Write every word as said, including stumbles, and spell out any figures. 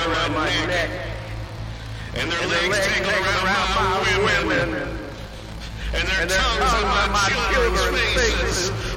around my neck, and their legs tangled around my women, and their tongues on my children's faces.